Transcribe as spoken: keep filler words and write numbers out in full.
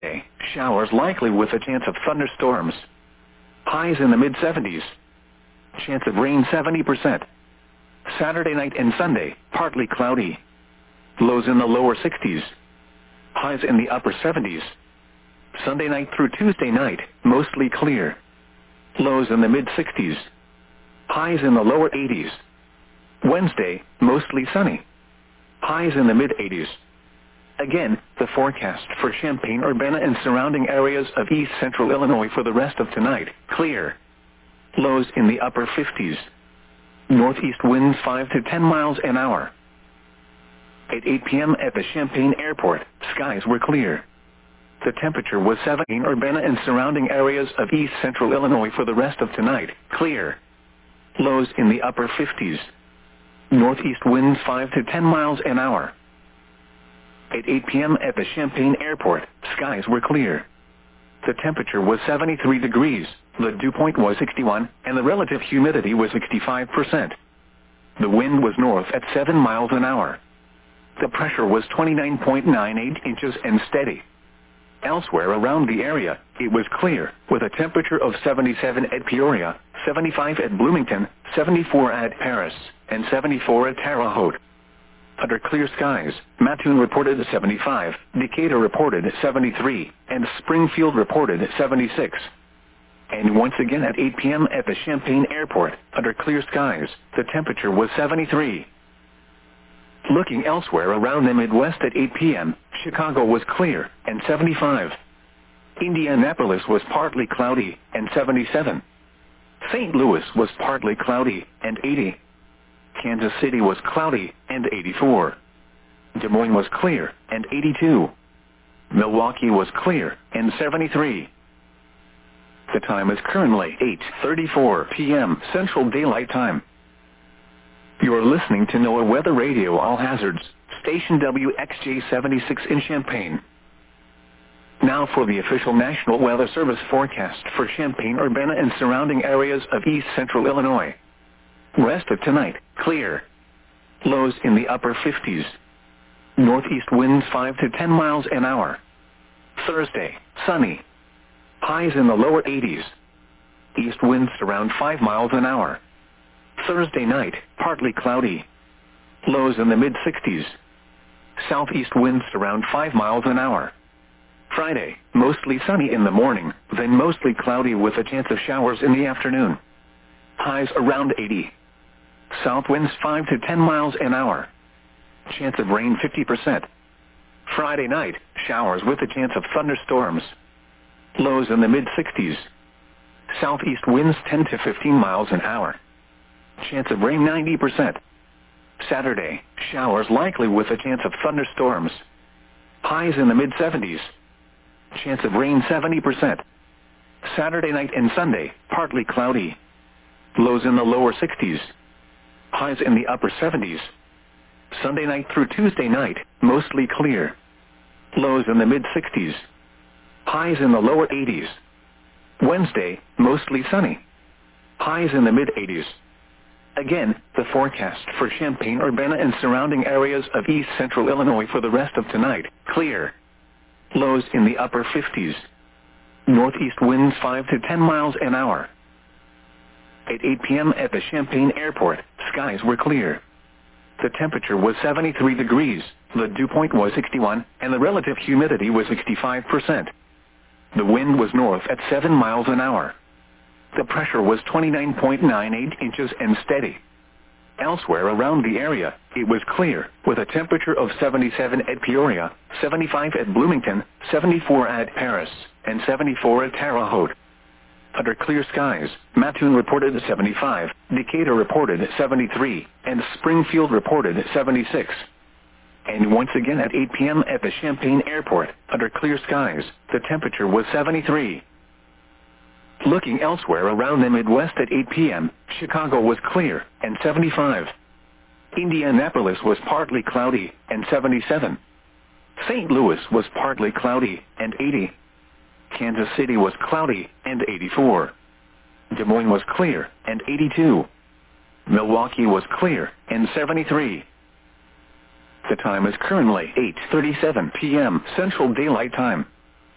Friday, showers likely with a chance of thunderstorms. Highs in the mid seventies. Chance of rain seventy percent. Saturday night and Sunday, partly cloudy. Lows in the lower sixties. Highs in the upper seventies. Sunday night through Tuesday night, mostly clear. Lows in the mid sixties. Highs in the lower eighties. Wednesday, mostly sunny. Highs in the mid eighties. Again, the forecast for Champaign-Urbana and surrounding areas of east central Illinois for the rest of tonight, clear. Lows in the upper fifties. Northeast winds five to ten miles an hour. At eight p.m. at the Champaign Airport, skies were clear. The temperature was seventeen. Urbana and surrounding areas of east central Illinois for the rest of tonight, clear. Lows in the upper fifties. Northeast winds five to ten miles an hour. At eight p.m. at the Champaign Airport, skies were clear. The temperature was seventy-three degrees, the dew point was sixty-one, and the relative humidity was sixty-five percent. The wind was north at seven miles an hour. The pressure was twenty-nine point nine eight inches and steady. Elsewhere around the area, it was clear, with a temperature of seventy-seven at Peoria, seventy-five at Bloomington, seventy-four at Paris, and seventy-four at Terre Haute. Under clear skies, Mattoon reported seventy-five, Decatur reported seventy-three, and Springfield reported seventy-six. And once again at eight p.m. at the Champaign Airport, under clear skies, the temperature was seventy-three. Looking elsewhere around the Midwest at eight p.m., Chicago was clear, and seventy-five. Indianapolis was partly cloudy, and seventy-seven. Saint Louis was partly cloudy, and eighty. Kansas City was cloudy, and eighty-four. Des Moines was clear, and eighty-two. Milwaukee was clear, and seventy-three. The time is currently eight thirty-four p.m. Central Daylight Time. You are listening to NOAA Weather Radio All Hazards, station W X J seventy-six in Champaign. Now for the official National Weather Service forecast for Champaign-Urbana and surrounding areas of east central Illinois. Rest of tonight, clear. Lows in the upper fifties. Northeast winds five to ten miles an hour. Thursday, sunny. Highs in the lower eighties. East winds around five miles an hour. Thursday night, partly cloudy. Lows in the mid sixties. Southeast winds around five miles an hour. Friday, mostly sunny in the morning, then mostly cloudy with a chance of showers in the afternoon. Highs around eighty. South winds five to ten miles an hour. Chance of rain fifty percent. Friday night, showers with a chance of thunderstorms. Lows in the mid sixties. Southeast winds ten to fifteen miles an hour. Chance of rain ninety percent. Saturday, showers likely with a chance of thunderstorms. Highs in the mid seventies. Chance of rain seventy percent. Saturday night and Sunday, partly cloudy. Lows in the lower sixties. Highs in the upper seventies. Sunday night through Tuesday night, mostly clear. Lows in the mid sixties. Highs in the lower eighties. Wednesday, mostly sunny. Highs in the mid eighties. Again, the forecast for Champaign-Urbana and surrounding areas of east central Illinois for the rest of tonight, clear. Lows in the upper fifties. Northeast winds five to ten miles an hour. At eight p.m. at the Champaign Airport, skies were clear. The temperature was seventy-three degrees, the dew point was sixty-one, and the relative humidity was sixty-five percent. The wind was north at seven miles an hour. The pressure was twenty-nine point nine eight inches and steady. Elsewhere around the area, it was clear, with a temperature of seventy-seven at Peoria, seventy-five at Bloomington, seventy-four at Paris, and seventy-four at Terre Haute. Under clear skies, Mattoon reported seventy-five, Decatur reported seventy-three, and Springfield reported seventy-six. And once again at eight p.m. at the Champaign Airport, under clear skies, the temperature was seventy-three. Looking elsewhere around the Midwest at eight p.m., Chicago was clear, and seventy-five. Indianapolis was partly cloudy, and seventy-seven. Saint Louis was partly cloudy, and eighty. Kansas City was cloudy, and eighty-four. Des Moines was clear, and eighty-two. Milwaukee was clear, and seventy-three. The time is currently eight thirty-seven p.m. Central Daylight Time.